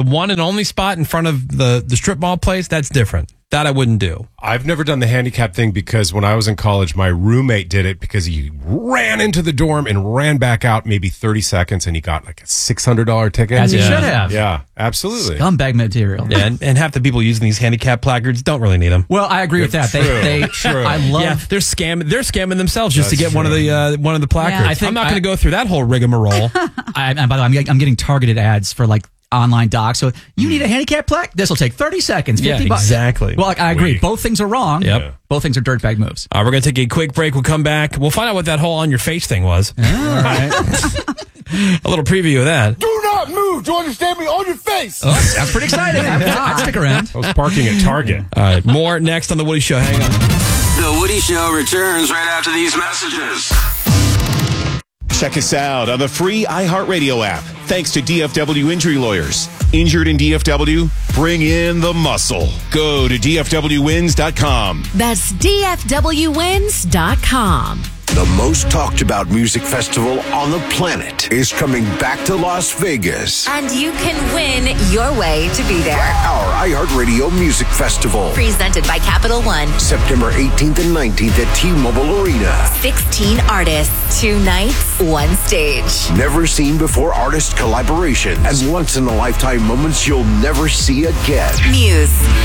one and only spot in front of the strip mall place, that's different. That I wouldn't do. I've never done the handicap thing because when I was in college, my roommate did it because he ran into the dorm and ran back out maybe 30 seconds and he got like a $600 ticket. As he should have. Yeah, absolutely. Scumbag material. Yeah, and half the people using these handicap placards don't really need them. Well, I agree with that. True. I love. Yeah, they're scamming themselves just That's to get one of the placards. Yeah, I'm not going to go through that whole rigmarole. And by the way, I'm getting targeted ads for like online docs. So you need a handicap plaque? This will take 30 seconds, $50. Yeah, exactly. Well, I agree. Both things are wrong. Yep. Both things are dirtbag moves. We're going to take a quick break. We'll come back. We'll find out what that whole on your face thing was. All right. A little preview of that. Do not move. Do you understand me? On your face. Oh, that's pretty exciting. I'd stick around. I was parking at Target. All right, more next on The Woody Show. Hang on. The Woody Show returns right after these messages. Check us out on the free iHeartRadio app. Thanks to DFW Injury Lawyers. Injured in DFW? Bring in the muscle. Go to DFWWins.com. That's DFWWins.com. The most talked about music festival on the planet is coming back to Las Vegas. And you can win your way to be there. Our iHeartRadio Music Festival. Presented by Capital One. September 18th and 19th at T-Mobile Arena. 16 artists, 2 nights, 1 stage. Never seen before artist collaborations and once in a lifetime moments you'll never see again. Muse,